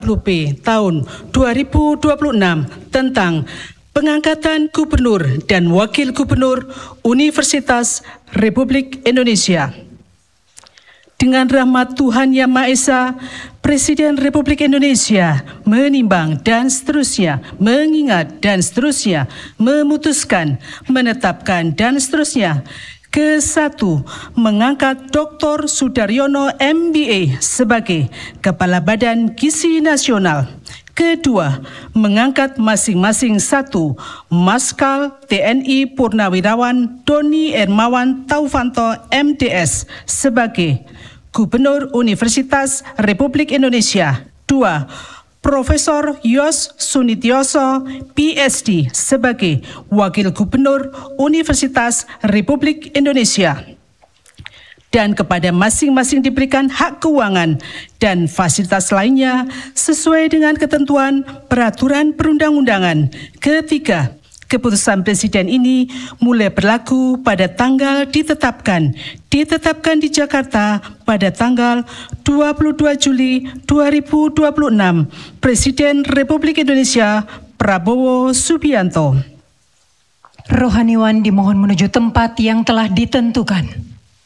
WP tahun 2026 tentang pengangkatan Gubernur dan Wakil Gubernur Universitas Republik Indonesia. Dengan rahmat Tuhan Yang Maha Esa, Presiden Republik Indonesia menimbang dan seterusnya, mengingat dan seterusnya, memutuskan, menetapkan dan seterusnya. Ke-1, mengangkat Dr. Sudaryono MBA sebagai Kepala Badan Gizi Nasional. Kedua, mengangkat masing-masing 1 Maskal TNI Purnawirawan Doni Hermawan Taufanto MDS sebagai Gubernur Universitas Republik Indonesia. 2. Profesor Yos Sunityoso, PSD, sebagai Wakil Gubernur Universitas Republik Indonesia. Dan kepada masing-masing diberikan hak keuangan dan fasilitas lainnya sesuai dengan ketentuan peraturan perundang-undangan. Ketiga, keputusan Presiden ini mulai berlaku pada tanggal ditetapkan di Jakarta pada tanggal 22 Juli 2026. Presiden Republik Indonesia Prabowo Subianto. Rohaniwan dimohon menuju tempat yang telah ditentukan.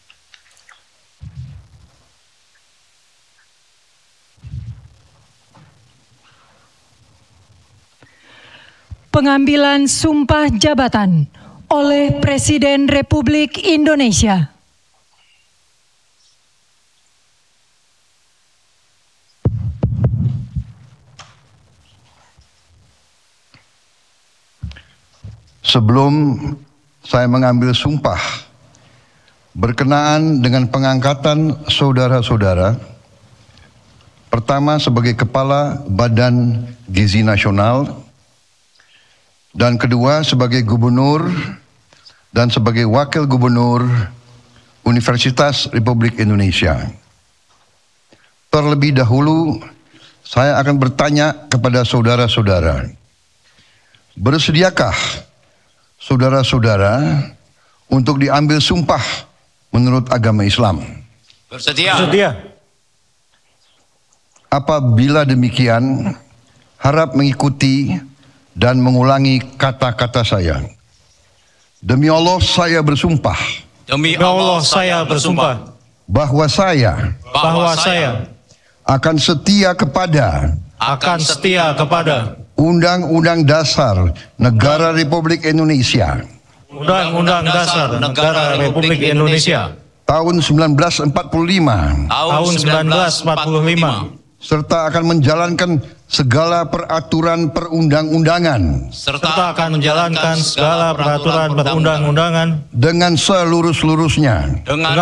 Pengambilan sumpah jabatan oleh Presiden Republik Indonesia. Sebelum saya mengambil sumpah berkenaan dengan pengangkatan saudara-saudara, pertama sebagai Kepala Badan Gizi Nasional, dan kedua sebagai Gubernur dan sebagai Wakil Gubernur Universitas Republik Indonesia. Terlebih dahulu, saya akan bertanya kepada saudara-saudara, bersediakah saudara-saudara untuk diambil sumpah menurut agama Islam? Bersedia. Bersedia. Apabila demikian, harap mengikuti dan mengulangi kata-kata saya. Demi Allah saya bersumpah. Demi Allah saya bersumpah. Bahwa saya akan setia kepada Undang-Undang Dasar Negara Republik Indonesia. Undang-Undang Dasar Negara Republik Indonesia. Tahun 1945. Serta akan menjalankan segala peraturan perundang-undangan. Dengan seluruh-seluruhnya.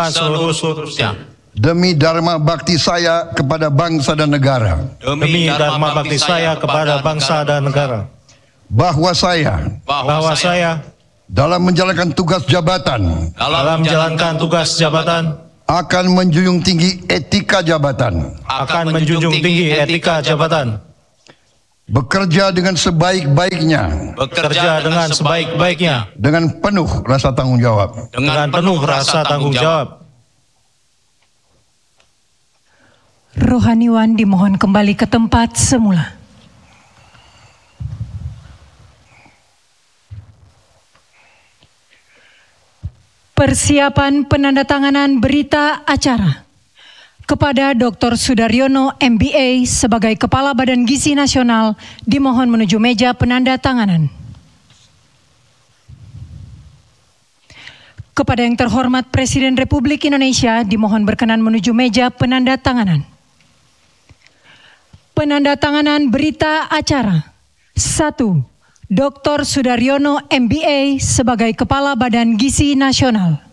Demi dharma bakti saya kepada bangsa dan negara. Bahwa saya dalam menjalankan tugas jabatan. Akan menjunjung tinggi etika jabatan. Bekerja dengan sebaik-baiknya. Dengan penuh rasa tanggung jawab. Rohaniwan dimohon kembali ke tempat semula. Persiapan penandatanganan berita acara kepada Dr. Sudaryono MBA sebagai Kepala Badan Gizi Nasional dimohon menuju meja penandatanganan. Kepada yang terhormat Presiden Republik Indonesia dimohon berkenan menuju meja penandatanganan. Penandatanganan berita acara. 1. Dr. Sudaryono MBA sebagai Kepala Badan Gizi Nasional.